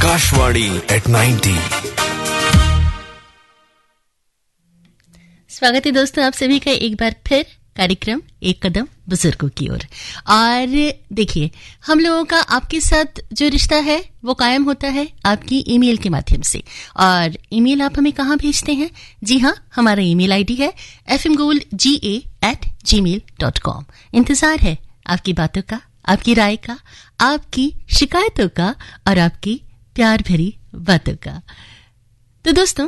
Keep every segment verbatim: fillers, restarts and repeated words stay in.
Akashvani eight ninety. स्वागत है दोस्तों आप सभी का एक बार फिर कार्यक्रम एक कदम बुजुर्गों की ओर। और देखिए, हम लोगों का आपके साथ जो रिश्ता है वो कायम होता है आपकी ईमेल के माध्यम से। और ईमेल आप हमें कहाँ भेजते हैं? जी हाँ, हमारा ईमेल आईडी है एफ एम गोल्ड जी ए एट जी मेल डॉट कॉम। इंतजार है आपकी बातों का, आपकी राय का, आपकी शिकायतों का और आपकी प्यार भरी बातों का। तो दोस्तों,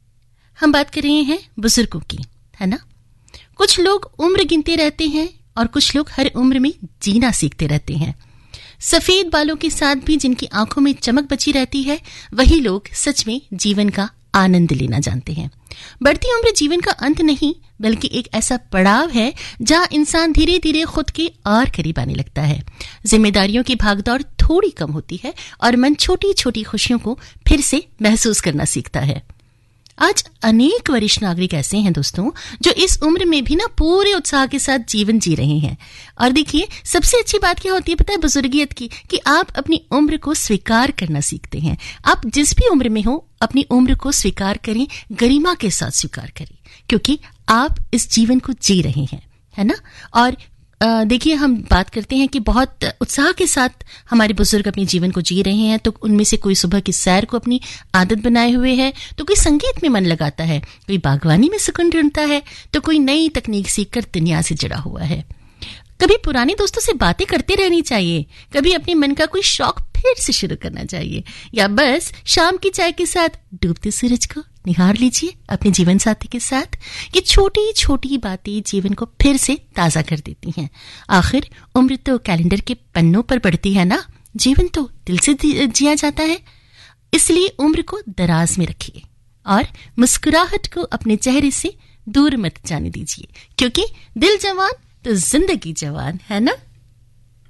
हम बात कर रहे हैं बुजुर्गों की, है ना? कुछ लोग उम्र गिनते रहते हैं और कुछ लोग हर उम्र में जीना सीखते रहते हैं। सफेद बालों के साथ भी जिनकी आंखों में चमक बची रहती है, वही लोग सच में जीवन का आनंद लेना जानते हैं। बढ़ती उम्र जीवन का अंत नहीं, बल्कि एक ऐसा पड़ाव है जहां इंसान धीरे धीरे खुद के और करीब आने लगता है। जिम्मेदारियों की भागदौड़ थोड़ी कम होती है और मन छोटी छोटी खुशियों को फिर से महसूस करना सीखता है। आज अनेक वरिष्ठ नागरिक ऐसे हैं दोस्तों जो इस उम्र में भी ना पूरे उत्साह के साथ जीवन जी रहे हैं। और देखिए, सबसे अच्छी बात क्या होती है पता है बुजुर्गियत की, कि आप अपनी उम्र को स्वीकार करना सीखते हैं। आप जिस भी उम्र में हो अपनी उम्र को स्वीकार करें, गरिमा के साथ स्वीकार करें, क्योंकि आप इस जीवन को जी रहे हैं, है ना? और देखिए, हम बात करते हैं कि बहुत उत्साह के साथ हमारे बुजुर्ग अपने जीवन को जी रहे हैं। तो उनमें से कोई सुबह की सैर को अपनी आदत बनाए हुए है, तो कोई संगीत में मन लगाता है, कोई बागवानी में सुकून ढूंढता है, तो कोई नई तकनीक सीखकर दुनिया से जुड़ा हुआ है। कभी पुराने दोस्तों से बातें करते रहनी चाहिए, कभी अपने मन का कोई शौक फिर से शुरू करना चाहिए, या बस शाम की चाय के साथ डूबते सूरज को निहार लीजिए अपने जीवन साथी के साथ। ये छोटी छोटी बातें जीवन को फिर से ताजा कर देती हैं। आखिर उम्र तो कैलेंडर के पन्नों पर बढ़ती है ना, जीवन तो दिल से जिया जाता है। इसलिए उम्र को दराज में रखिए और मुस्कुराहट को अपने चेहरे से दूर मत जाने दीजिए, क्योंकि दिल जवान तो जिंदगी जवान, है ना?